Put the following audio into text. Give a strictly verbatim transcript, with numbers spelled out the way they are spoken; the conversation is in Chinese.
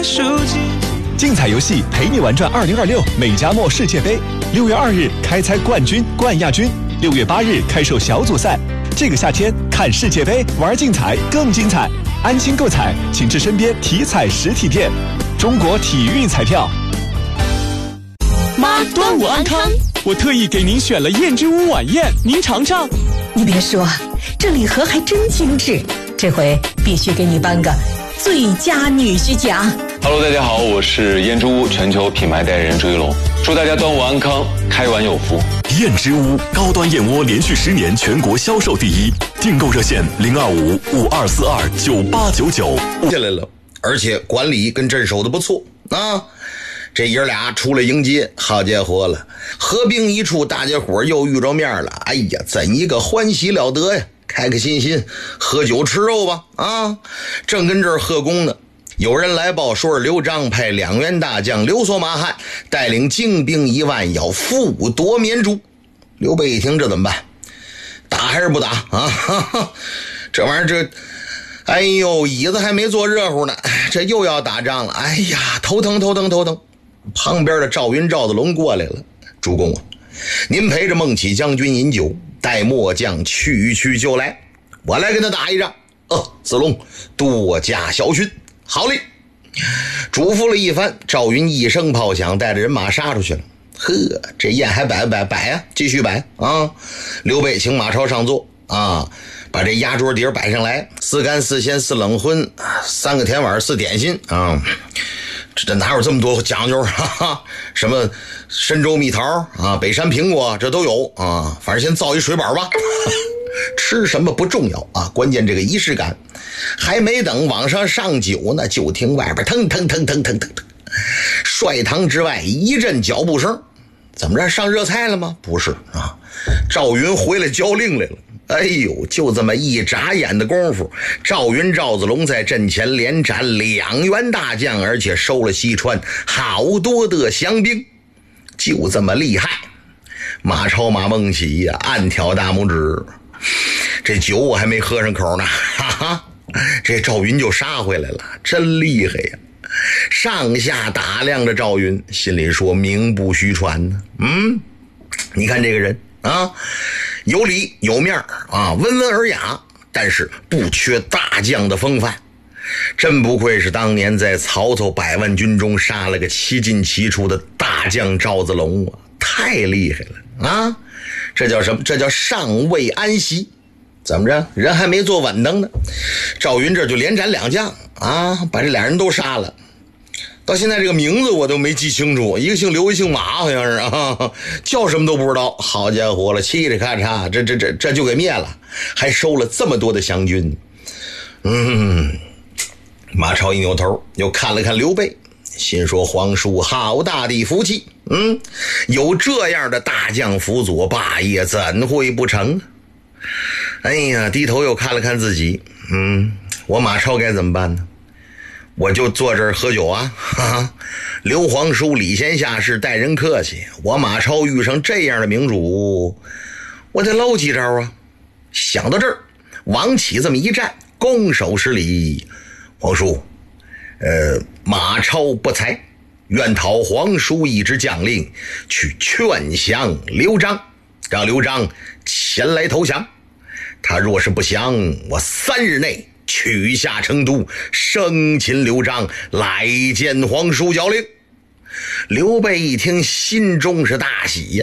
书籍。 竞彩游戏陪你玩转二零二六美加墨世界杯，六月二日开猜冠军、冠亚军，六月八日开售小组赛。这个夏天看世界杯，玩竞彩更精彩。安心购彩，请至身边体彩实体店。中国体育彩票。 妈，端午安康！ 我特意给您选了燕之屋晚宴，您尝尝。 你别说，这礼盒还真精致，这回必须给你颁个最佳女婿奖。 Hello， 大家好，我是燕之屋全球品牌代言人朱一龙，祝大家端午安康，开碗有福。 燕之屋高端燕窝连续十年全国销售第一，订购热线零二五五二四二九八九九。 下来了，而且管理跟镇守的不错啊。这爷俩出来迎接，好家伙了，合并一处，大家伙又遇着面了。哎呀，怎一个欢喜了得呀！开开心心喝酒吃肉吧啊！正跟这儿喝功呢，有人来报说刘璋派两员大将刘索马汉带领精兵一万，要复夺绵竹。刘备一听，这怎么办？打还是不打啊？哈哈，这玩意儿这。哎呦，椅子还没坐热乎呢，这又要打仗了。哎呀，头疼头疼头疼。旁边的赵云赵子龙过来了，主公啊，您陪着孟起将军饮酒，待末将去去就来，我来跟他打一仗。哦，子龙多加小训。好嘞，嘱咐了一番，赵云一声炮响，带着人马杀出去了。呵，这宴还摆不摆？摆啊，继续摆啊！刘备请马超上座啊，把这压桌底儿摆上来，四干四鲜四冷荤，三个甜碗四点心啊。这哪有这么多讲究？哈哈，什么深州蜜桃啊，北山苹果，这都有啊。反正先造一水饱吧。吃什么不重要啊，关键这个仪式感。还没等往上上酒呢，就听外边腾腾腾腾腾腾腾，帅堂之外一阵脚步声。怎么着，上热菜了吗？不是啊，赵云回来交令来了。哎呦，就这么一眨眼的功夫，赵云赵子龙在阵前连斩两员大将，而且收了西川好多的降兵，就这么厉害。马超马孟起呀、啊，暗挑大拇指。这酒我还没喝上口呢，哈哈，这赵云就杀回来了，真厉害呀！上下打量着赵云，心里说名不虚传呢。嗯，你看这个人啊，有理有面啊，温文尔雅，但是不缺大将的风范。真不愧是当年在曹操百万军中杀了个七进七出的大将赵子龙啊，太厉害了啊！这叫什么？这叫尚未安息。怎么着？人还没坐稳当呢，赵云这就连斩两将啊，把这俩人都杀了。到现在这个名字我都没记清楚，一个姓刘，一个姓马，好像是啊，叫什么都不知道。好家伙了，嘁哩咔嚓，这这这这就给灭了，还收了这么多的降军。嗯，马超一扭头，又看了看刘备，心说皇叔好大的福气，嗯，有这样的大将辅佐，霸业怎会不成？哎呀，低头又看了看自己，嗯，我马超该怎么办呢？我就坐这儿喝酒啊，哈哈！刘皇叔礼贤下士，待人客气。我马超遇上这样的明主，我得搂几招啊！想到这儿，往起这么一站，拱手施礼：“皇叔，呃，马超不才，愿讨皇叔一支将令，去劝降刘璋，让刘璋前来投降。他若是不降，我三日内取下成都，生擒刘璋，来见皇叔交令。”刘备一听，心中是大喜呀。